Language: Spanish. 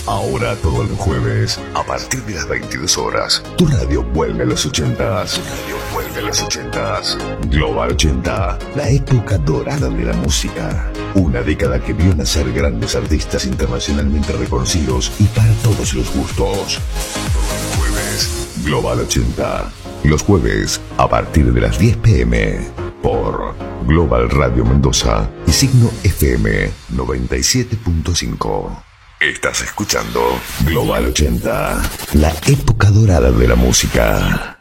Ahora todos los jueves, a partir de las 22 horas, tu radio vuelve a los 80s. Global 80, la época dorada de la música. Una década que vio nacer grandes artistas internacionalmente reconocidos y para todos los gustos. Jueves, Global 80. Los jueves, a partir de las 10 p.m. por Global Radio Mendoza y Signo FM 97.5. Estás escuchando Global 80, la época dorada de la música.